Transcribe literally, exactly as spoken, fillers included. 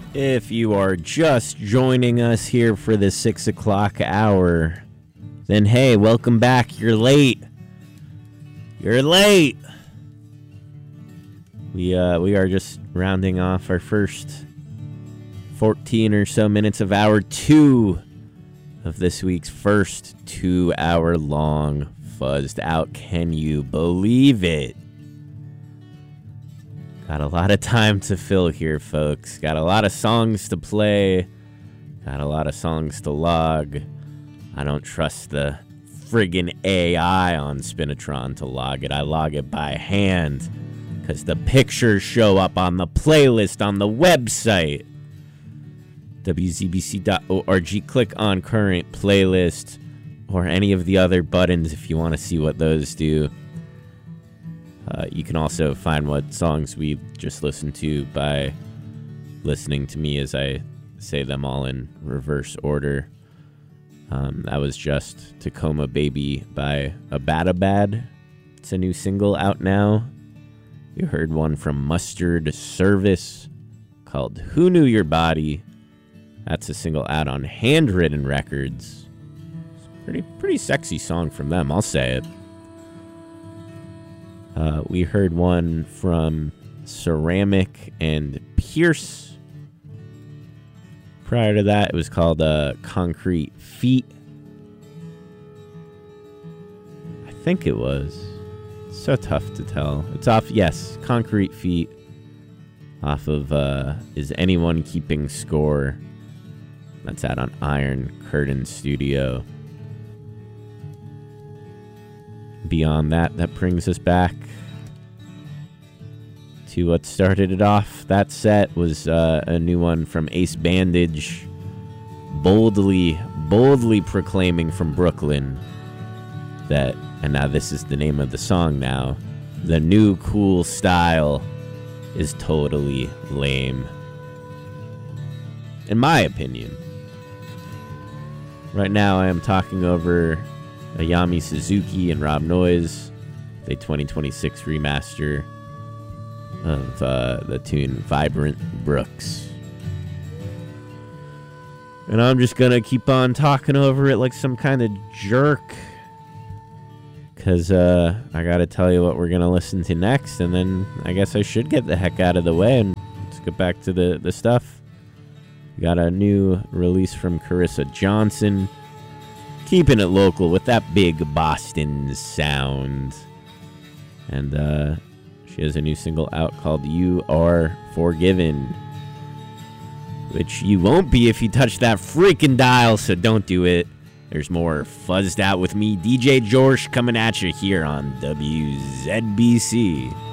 If you are just joining us here for the six o'clock hour, then hey, welcome back. You're late. You're late. We uh we are just rounding off our first fourteen or so minutes of hour two of this week's first two-hour long Fuzzed Out. Can you believe it? Got a lot of time to fill here, folks. Got a lot of songs to play. Got a lot of songs to log. I don't trust the friggin' A I on Spinatron to log it. I log it by hand because the pictures show up on the playlist on the website. W Z B C dot org. Click on current playlist or any of the other buttons if you want to see what those do. Uh, you can also find what songs we just listened to by listening to me as I say them all in reverse order. Um, that was just Tacoma Baby by Abadabad. It's a new single out now. You heard one from Mustard Service called Who Knew Your Body. That's a single out on Handwritten Records. It's a pretty, pretty sexy song from them, I'll say it. Uh, we heard one from Ceramic and Pierce. Prior to that, it was called uh, Concrete Feet. I think it was. It's so tough to tell. It's off, yes, Concrete Feet. Off of uh, Is Anyone Keeping Score? That's out on Iron Curtain Studio. Beyond that, that brings us back to what started it off. That set was uh, a new one from Ace Bandage, boldly, boldly proclaiming from Brooklyn that, and now this is the name of the song now, the new cool style is totally lame. In my opinion. Right now I am talking over Ayami Suzuki and Rob Noyes, the twenty twenty-six remaster of uh, the tune Vibrant Brooks. And I'm just gonna keep on talking over it like some kind of jerk, because uh, I gotta tell you what we're gonna listen to next, and then I guess I should get the heck out of the way and let's get back to the, the stuff. We got a new release from Carissa Johnson, keeping it local with that big Boston sound. And uh, she has a new single out called You Are Forgiven, which you won't be if you touch that freaking dial, so don't do it. There's more Fuzzed Out with me, D J Jorsh, coming at you here on W Z B C.